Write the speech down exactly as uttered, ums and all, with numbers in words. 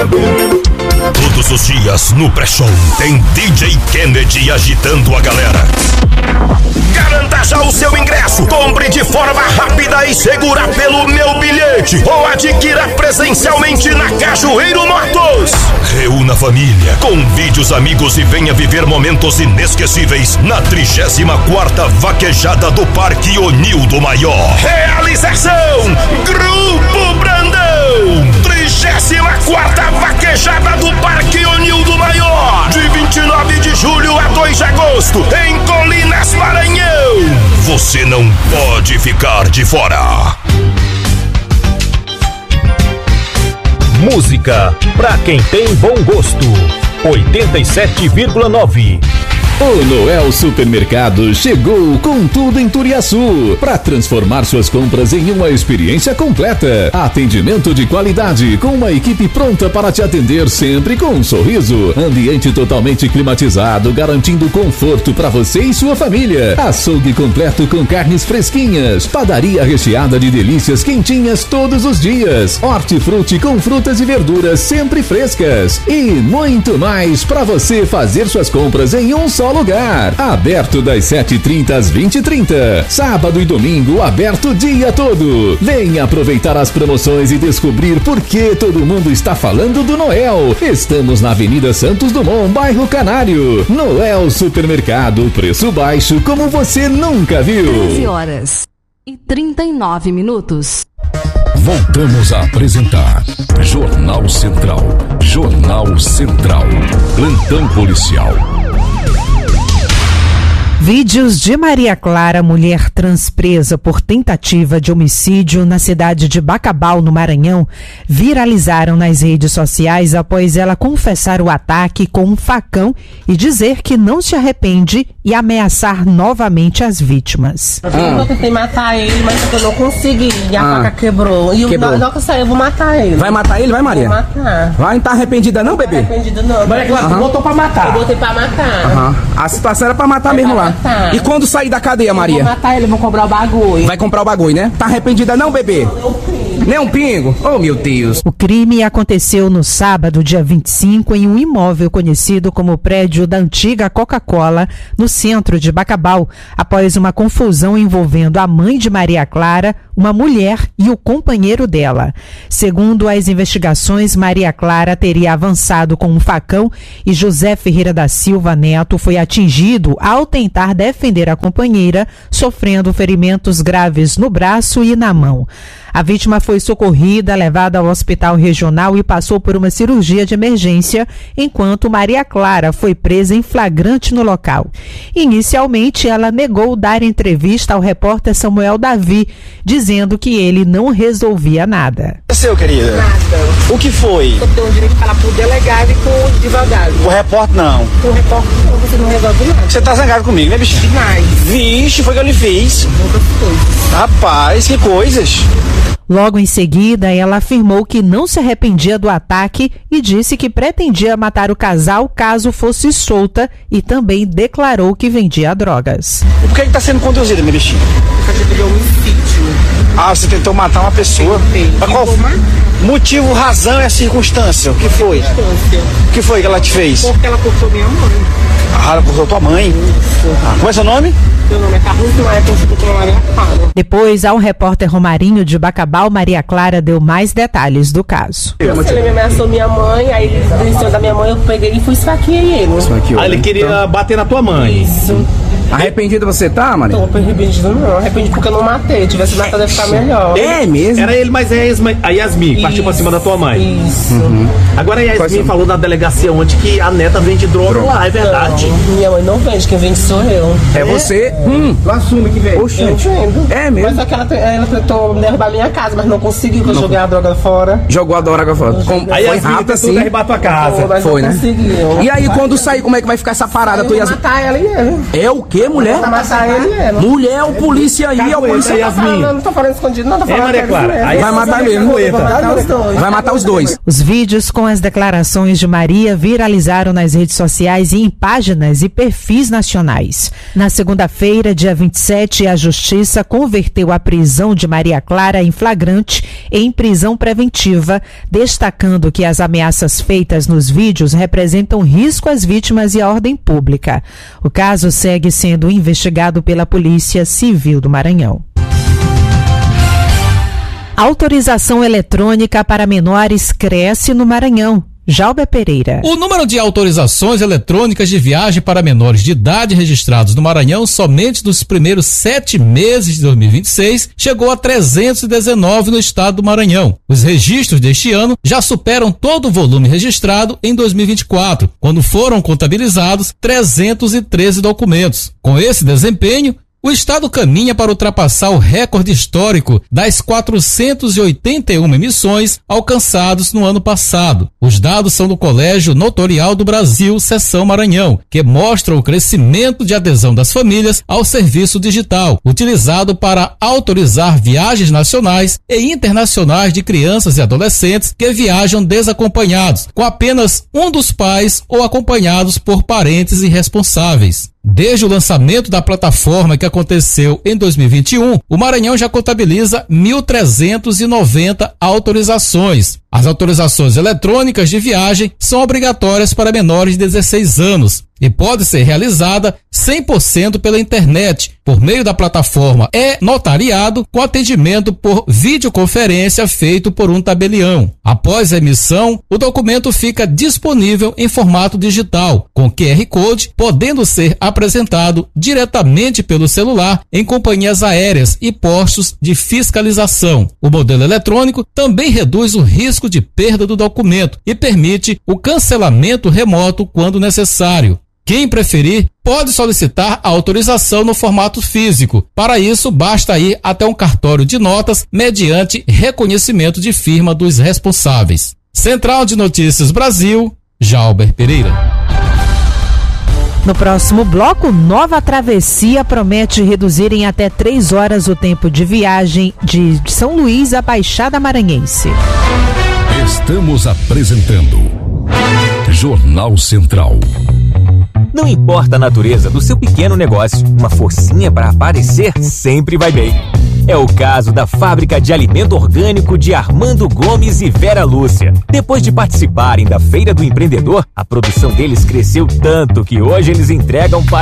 Todos os dias no pré-show tem D J Kennedy agitando a galera. Garanta já o seu ingresso. Compre de forma rápida e segura pelo Meu Bilhete ou adquira presencialmente na Cajueiro Motos. Reúna a família, convide os amigos e venha viver momentos inesquecíveis na trigésima quarta Vaquejada do Parque Onildo Maior. Realização Grupo Brandão. trigésima quarta Vaquejada do Parque Onildo Maior, de vinte e nove de julho a dois de agosto, em Colinas, Maranhão. Você não pode ficar de fora. Música pra quem tem bom gosto. oitenta e sete vírgula nove. O Noel Supermercado chegou com tudo em Turiaçu para transformar suas compras em uma experiência completa. Atendimento de qualidade com uma equipe pronta para te atender sempre com um sorriso. Ambiente totalmente climatizado, garantindo conforto para você e sua família. Açougue completo com carnes fresquinhas. Padaria recheada de delícias quentinhas todos os dias. Hortifruti com frutas e verduras sempre frescas. E muito mais para você fazer suas compras em um só lugar. Aberto das sete e trinta às vinte e trinta. Sábado e domingo aberto o dia todo. Venha aproveitar as promoções e descobrir por que todo mundo está falando do Noel. Estamos na Avenida Santos Dumont, bairro Canário. Noel Supermercado, preço baixo como você nunca viu. treze horas e trinta e nove minutos. Voltamos a apresentar Jornal Central. Jornal Central. Plantão policial. Vídeos de Maria Clara, mulher trans presa por tentativa de homicídio na cidade de Bacabal, no Maranhão, viralizaram nas redes sociais após ela confessar o ataque com um facão e dizer que não se arrepende e ameaçar novamente as vítimas. Ah. Eu tentei matar ele, mas eu não consegui. E a Ah. faca quebrou. E Quebrou. o na hora que eu sair, eu vou matar ele. Vai matar ele, vai, Maria? Vou matar. Vai, não tá arrependida não, bebê? Não tô arrependida não. Maria Clara, tu botou pra matar. Eu botei pra matar. Aham. A situação era pra matar É mesmo pra lá. matar. E quando sair da cadeia, Maria? Eu vou matar ele, vou cobrar o bagulho. Vai comprar o bagulho, né? Tá arrependida não, bebê? Nem um pingo? Oh, meu Deus. O crime aconteceu no sábado, dia vinte e cinco, em um imóvel conhecido como o prédio da antiga Coca-Cola, no centro de Bacabal, após uma confusão envolvendo a mãe de Maria Clara, uma mulher e o companheiro dela. Segundo as investigações, Maria Clara teria avançado com um facão e José Ferreira da Silva Neto foi atingido ao tentar defender a companheira, sofrendo ferimentos graves no braço e na mão. A vítima foi socorrida, levada ao hospital regional e passou por uma cirurgia de emergência, enquanto Maria Clara foi presa em flagrante no local. Inicialmente, ela negou dar entrevista ao repórter Samuel Davi, dizendo que ele não resolvia nada. O que aconteceu, querida? Nada. O que foi? Eu tenho o direito de falar pro delegado e pro advogado. O repórter não. O repórter não, você não resolve nada. Você tá zangado comigo, né, bichinho? Demais. Vixe, foi o que eu lhe fiz. Muitas coisas. Rapaz, que coisas. Logo em seguida, ela afirmou que não se arrependia do ataque e disse que pretendia matar o casal caso fosse solta e também declarou que vendia drogas. E por que que tá sendo conduzida, meu bichinho? Eu já tive homicídio. Ah, você tentou matar uma pessoa? Mas qual motivo, razão e a circunstância? O que foi? O que foi que ela te fez? Porque ela cortou minha mãe. Ah, ela cortou tua mãe? Ah, como é seu nome? Meu nome é Carlos Maia, conhecido como Maria Clara. Depois, ao repórter Romarinho de Bacabal, Maria Clara deu mais detalhes do caso. Ele me ameaçou minha mãe, aí ele deu em cima da minha mãe, eu peguei e fui esfaqueei ele. Ah, ele queria bater na tua mãe. Isso. Arrependida você tá, Maria? Tô arrependido não, arrependi porque eu não matei. Tivesse matado ia ficar melhor. É mesmo? Era ele, mas é a Yasmin, a Yasmin partiu pra cima da tua mãe. Isso. Uhum. Agora a Yasmin Quais falou na delegacia ontem que a neta vende droga, droga. lá, é verdade. Não, minha mãe não vende, quem vende sou eu. É você? Hum. Não assume que vem. Eu vendo. É mesmo? Mas só que ela, ela tentou derrubar minha casa, mas não conseguiu, que eu joguei a droga fora. Jogou a droga fora. Com, Aí foi Yasmin rápido tentou assim. derrubar tua casa. Mas Foi, não né? conseguiu. E aí, quando sair, como é que vai ficar essa parada? Eu Tu vou Yasmin? matar ela e ele. É o quê? quê, mulher? Vai matar ele, é. Mulher, o polícia aí, é o polícia. Não, não, não tô falando escondido, não, tô falando. É, Maria Clara, aí vai matar mesmo. Vai matar os dois. Vai matar os dois. Os vídeos com as declarações de Maria viralizaram nas redes sociais e em páginas e perfis nacionais. Na segunda-feira, dia vinte e sete, a Justiça converteu a prisão de Maria Clara em flagrante em prisão preventiva, destacando que as ameaças feitas nos vídeos representam risco às vítimas e à ordem pública. O caso segue sendo investigado pela Polícia Civil do Maranhão. Autorização eletrônica para menores cresce no Maranhão. Jalber Pereira. O número de autorizações eletrônicas de viagem para menores de idade registrados no Maranhão somente nos primeiros sete meses de dois mil e vinte e seis chegou a trezentos e dezenove no estado do Maranhão. Os registros deste ano já superam todo o volume registrado em dois mil e vinte e quatro, quando foram contabilizados trezentos e treze documentos. Com esse desempenho, o estado caminha para ultrapassar o recorde histórico das quatrocentas e oitenta e uma emissões alcançados no ano passado. Os dados são do Colégio Notorial do Brasil, Seção Maranhão, que mostra o crescimento de adesão das famílias ao serviço digital, utilizado para autorizar viagens nacionais e internacionais de crianças e adolescentes que viajam desacompanhados, com apenas um dos pais ou acompanhados por parentes irresponsáveis. Desde o lançamento da plataforma, que aconteceu em dois mil e vinte e um, o Maranhão já contabiliza mil trezentas e noventa autorizações. As autorizações eletrônicas de viagem são obrigatórias para menores de dezesseis anos e pode ser realizada cem por cento pela internet, por meio da plataforma e-notariado, com atendimento por videoconferência feito por um tabelião. Após a emissão, o documento fica disponível em formato digital, com Q R Code, podendo ser apresentado diretamente pelo celular em companhias aéreas e postos de fiscalização. O modelo eletrônico também reduz o risco de perda do documento e permite o cancelamento remoto quando necessário. Quem preferir pode solicitar a autorização no formato físico. Para isso, basta ir até um cartório de notas mediante reconhecimento de firma dos responsáveis. Central de Notícias Brasil, Jalber Pereira. No próximo bloco, nova travessia promete reduzir em até três horas o tempo de viagem de São Luís à Baixada Maranhense. Estamos apresentando Jornal Central. Não importa a natureza do seu pequeno negócio, uma forcinha para aparecer sempre vai bem. É o caso da Fábrica de Alimento Orgânico de Armando Gomes e Vera Lúcia. Depois de participarem da Feira do Empreendedor, a produção deles cresceu tanto que hoje eles entregam para